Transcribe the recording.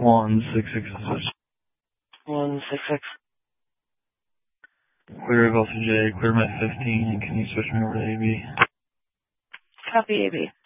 166 switch. 166. Clear of Alpha J, clear Met 15, can you switch me over to AB? Copy AB.